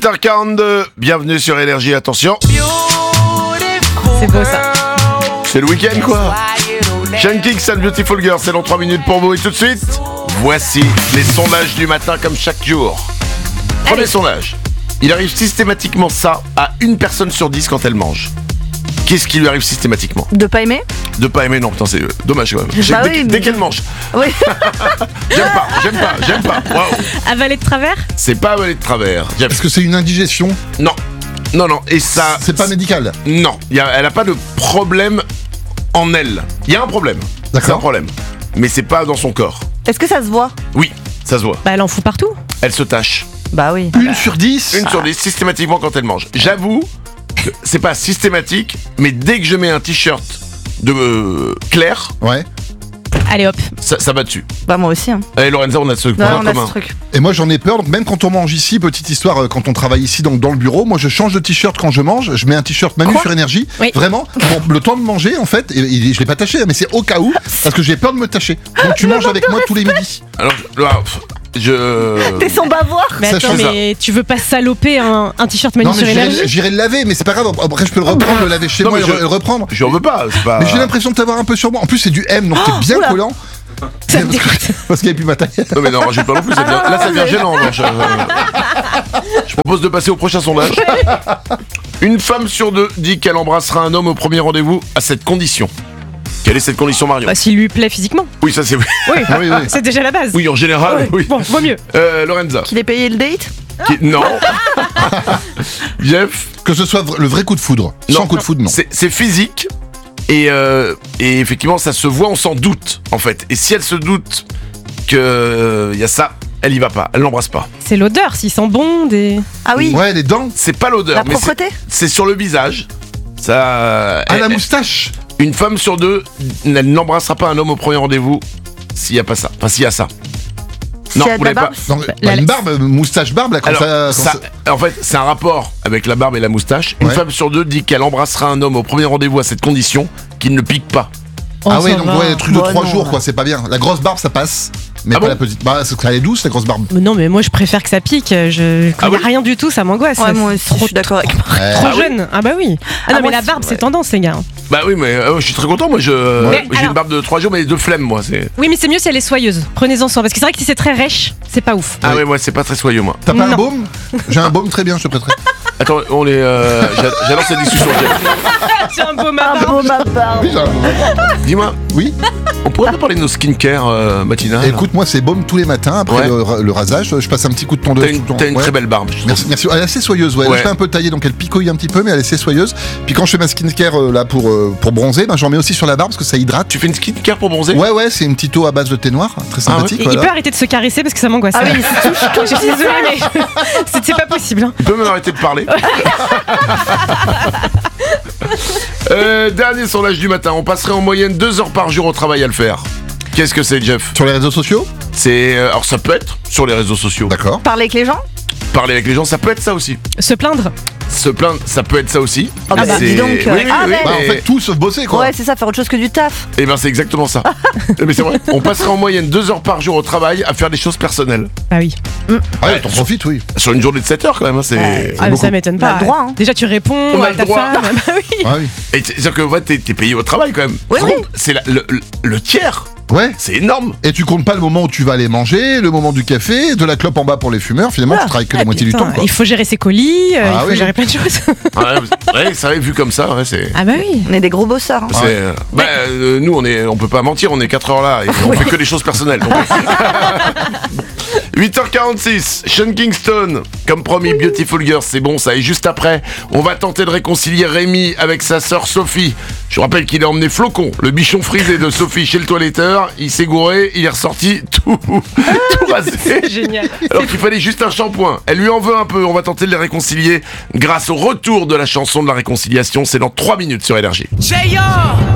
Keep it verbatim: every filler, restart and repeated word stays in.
huit heures quarante-deux, bienvenue sur Énergie, attention. C'est beau ça. C'est le week-end quoi. Sean Kingston, Beautiful Girl, c'est dans trois minutes pour vous et tout de suite, voici les sondages du matin comme chaque jour. Premier Allez. sondage, il arrive systématiquement ça à une personne sur dix quand elle mange. Qu'est-ce qui lui arrive systématiquement? De pas aimer? De pas aimer, non, putain, c'est euh, dommage quand même. Bah dès, oui, dès mais- qu'elle mange. Oui. J'aime pas, j'aime pas, j'aime pas. Waouh. Avaler de travers? C'est pas avaler de travers. Jeff. Est-ce que c'est une indigestion? Non, non, non. Et ça. C'est pas médical. Non, y a, elle a pas de problème en elle. Il y a un problème. D'accord. C'est un problème. Mais c'est pas dans son corps. Est-ce que ça se voit? Oui, ça se voit. Bah elle en fout partout. Elle se tâche. Bah oui. Une sur dix. Une sur dix, systématiquement quand elle mange. J'avoue que c'est pas systématique, mais dès que je mets un t-shirt de euh, clair, Ouais. Allez hop. ça, ça va dessus. Bah moi aussi. Hein. Allez Lorenza, on a ce Ouais, point on a commun. ce truc. Et moi j'en ai peur, donc même quand on mange ici, petite histoire, euh, quand on travaille ici donc dans le bureau, moi je change de t-shirt quand je mange, je mets un t-shirt Manu Quoi sur énergie, Oui. vraiment, pour le temps de manger en fait, et, et je l'ai pas taché, mais c'est au cas où, parce que j'ai peur de me tâcher. Donc tu manges avec moi tous les midis. Alors, là, pff, je. T'es sans bavoir? Mais Ça, attends, je fais mais tu veux pas saloper un, un t-shirt Manu Non mais sur énergie? j'irai j'irai le laver, mais c'est pas grave, après je peux le reprendre, le laver chez Non, moi et mais le, je- le reprendre. J'en veux pas, c'est pas. Mais j'ai l'impression de t'avoir un peu sur moi, en plus c'est du M, donc t'es bien oula. collant, Ça me dégoûte. parce qu'il n'y a plus ma taille. Non mais non, rajoute pas non plus, ça devient- là ça devient gênant. donc je... je propose de passer au prochain sondage. Une femme sur deux dit qu'elle embrassera un homme au premier rendez-vous à cette condition. Quelle est cette condition, Marion? Bah s'il lui plaît physiquement. Oui, ça c'est... Oui, Ah oui, oui. c'est déjà la base. Oui, en général, Ouais. oui. Bon, vaut mieux. Euh, Lorenza. Qu'il ait payé le date? Qui- Non. Jeff. Que ce soit v- le vrai coup de foudre, Non. sans coup de foudre non. C'est c'est physique. Et, euh, et effectivement, ça se voit, on s'en doute, en fait. Et si elle se doute qu'il y a ça, elle y va pas, elle l'embrasse pas. C'est l'odeur, s'il sent bon, des... Ah oui. Ouais, les dents, C'est pas l'odeur, La mais c'est- propreté? c'est sur le visage. Ça. à la elle- moustache. Une femme sur deux, elle n'embrassera pas un homme au premier rendez-vous s'il y a pas ça. Enfin, s'il y a ça. Non, S'il y a de vous la l'avez pas. barbe? Non, Bah, bah, la- une barbe, euh, moustache barbe là quand Alors, ça, quand ça- ça- en fait, c'est un rapport avec la barbe et la moustache. Une Ouais. femme sur deux dit qu'elle embrassera un homme au premier rendez-vous à cette condition qu'il ne pique pas. Oh, Ah ouais, ça donc va. ouais, le truc de Bah, trois non, jours là. quoi, c'est pas bien. La grosse barbe ça passe, mais Ah pas bon la petite. Bah c'est elle est douce la grosse barbe. Mais non, mais moi je préfère que ça pique. Je... Quand Ah il y a oui. rien du tout, ça m'angoisse. Ouais, Ça, moi c'est aussi, trop, je suis d'accord avec moi. Ouais. trop Ah oui. jeune. Ah bah oui. Ah, Ah, non, moi, mais la c'est- barbe, c'est ouais. tendance, les gars. Bah oui, mais euh, je suis très content. Moi, je Mais j'ai alors- une barbe de trois jours, mais de flemme, moi. C'est. Oui, mais c'est mieux si elle est soyeuse. Prenez-en soin. Parce que c'est vrai que si c'est très rêche, c'est pas ouf. Ah Oui. ouais, moi, c'est pas très soyeux, moi. T'as pas Non. un baume? J'ai un baume très bien, je te prêterai. Attends, on est. Euh, j'a- J'adore cette discussion. J'ai un beau Ah bon, ma barbe. Oui, j'ai un baume. Dis-moi, Oui. on pourrait pas parler de nos skincare euh, matinales? Écoute, moi c'est baume tous les matins après Ouais. le, ra- le rasage, je passe un petit coup de tondeuse T'as une, tout le temps. t'as une Ouais. très belle barbe. je trouve. Merci, merci. Elle est assez soyeuse, ouais. Ouais. Je fais un peu taillée, donc elle picoille un petit peu, mais elle est assez soyeuse. Puis quand je fais ma skincare euh, là pour, euh, pour bronzer, ben, j'en mets aussi sur la barbe parce que ça hydrate. Tu fais une skincare pour bronzer? Ouais, ouais, c'est une petite eau à base de thé noir, très Ah ouais. sympathique. Et voilà. il peut arrêter de se caresser parce que ça m'angoisse. Ah oui, il se touche tout. Je suis désolée, mais c'est c'est pas possible. hein. Tu peux même arrêter de parler. Euh, dernier sondage du matin. On passerait en moyenne deux heures par jour au travail à le faire. Qu'est-ce que c'est, Jeff? Sur les réseaux sociaux? C'est euh, alors ça peut être sur les réseaux sociaux. D'accord. Parler avec les gens? Parler avec les gens, ça peut être ça aussi. Se plaindre. Se plaindre, ça peut être ça aussi. Ah bah, C'est- dis donc, Oui, euh, oui, ah oui, ouais. Bah, en mais- fait, tout sauf bosser quoi. Ouais, c'est ça, faire autre chose que du taf. Eh ben c'est exactement ça. Mais c'est vrai. On passerait en moyenne deux heures par jour au travail à faire des choses personnelles. Bah oui. Ah ouais, t'en profites, oui. Sur une journée de sept heures quand même. hein, c'est Ouais. Ah, mais beaucoup. ça m'étonne On a pas. le droit, hein. Déjà, tu réponds On a à le ta droit. femme. Bah oui. Ah oui. Et c'est- C'est-à-dire que ouais, t'es t'es payé au travail quand même. Oui, oui. C'est la- le, le- le tiers. Ouais. C'est énorme. Et tu comptes pas le moment où tu vas aller manger, le moment du café, de la clope en bas pour les fumeurs. Finalement, Ah. tu travailles que la Ah, moitié du putain, temps. Quoi. il faut gérer ses colis, euh, Ah il faut oui. gérer plein de choses. Ouais, ouais, c'est vrai, vu comme ça, ouais, c'est. Ah bah oui. On est des gros bosseurs. hein. c'est, euh, bah, euh, nous, on est, on peut pas mentir, on est quatre heures là et on fait que des choses personnelles. donc. huit heures quarante-six, Sean Kingston, comme promis, Beautiful Girl, c'est bon ça. Et juste après, on va tenter de réconcilier Rémi avec sa sœur Sophie. Je vous rappelle qu'il a emmené Flocon, le bichon frisé de Sophie, chez le toiletteur. Il s'est gouré, il est ressorti tout, tout rasé. Génial. Alors qu'il fallait juste un shampoing. Elle lui en veut un peu. On va tenter de les réconcilier grâce au retour de la chanson de la réconciliation. C'est dans trois minutes sur Énergie.